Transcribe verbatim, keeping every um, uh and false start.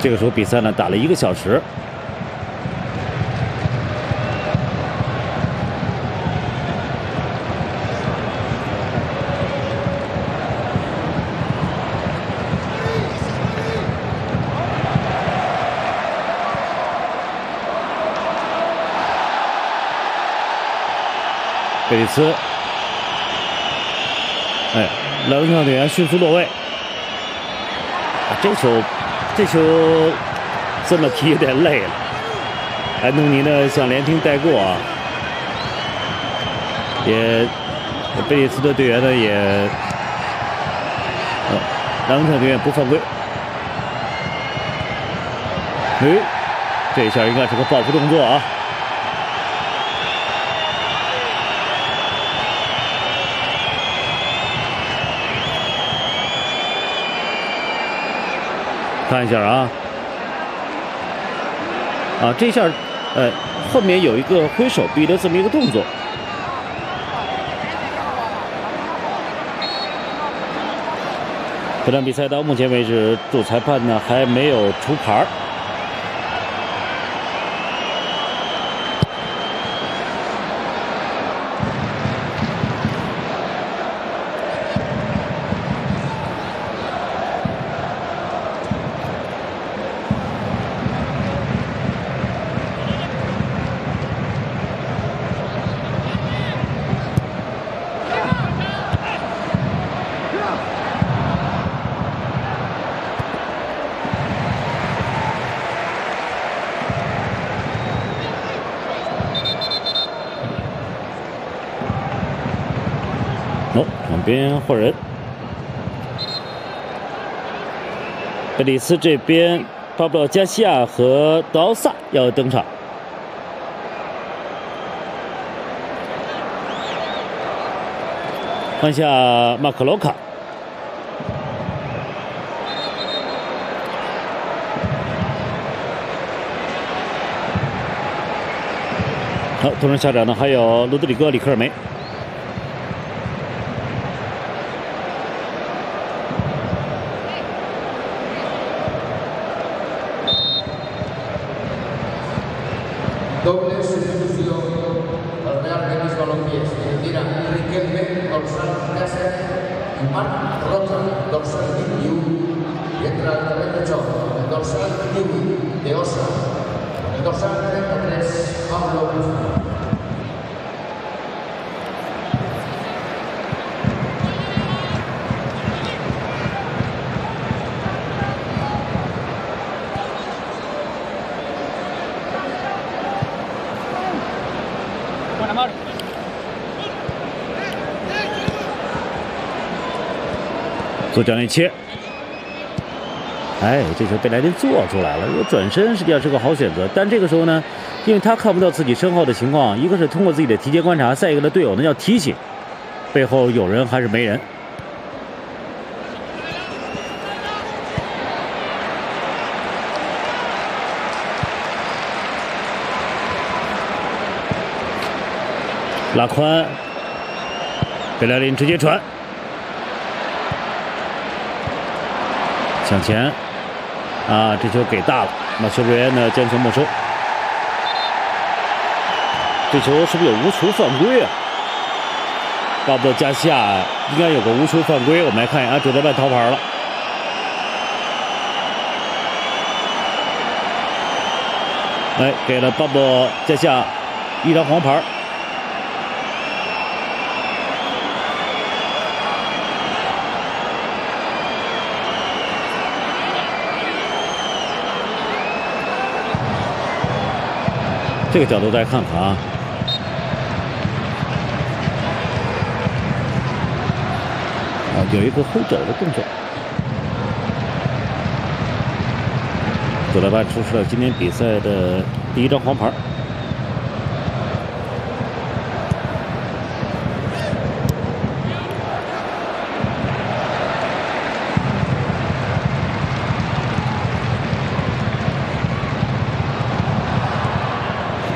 这个时候比赛呢打了一个小时。贝里斯，哎，莱文特队员迅速落位。啊，这球，这球这么踢有点累了。安东尼呢想连踢带过啊，也贝里斯的队员呢也，呃，莱文特队员不犯规。哎，这一下应该是个报复动作啊。 看一下啊，啊，这下，呃，后面有一个挥手臂的这么一个动作。这场比赛到目前为止，主裁判呢还没有出牌。 哦，两边换人，贝里斯这边，巴布洛·加西亚和德奥萨要登场。换下马克罗卡。好，同时下场呢还有罗德里戈·里克尔梅。 Doble sustitución al Real Betis Balompié. Se retira Riquelme, dorsal Cáceres, y Marc Roca, dorsal veintiuno. Y entra al terreno de choque, el dorsal veintiuno de Osa. El dorsal treinta y tres, Pablo Guzmán. 左脚内切，哎，这球贝莱林做出来了。有转身实际上是个好选择，但这个时候呢，因为他看不到自己身后的情况，一个是通过自己的提前观察，再一个呢，队友呢要提醒，背后有人还是没人。拉宽，贝莱林直接传。 向前，啊，这球给大了，那修职员呢将球没收。这球是不是有无球犯规啊？巴布洛·加西亚应该有个无球犯规，我们来看一下，主裁判掏牌了。哎，给了巴布洛·加西亚一张黄牌。 这个角度再看看啊，啊，有一个挥肘的动作。主裁判出示了今天比赛的第一张黄牌。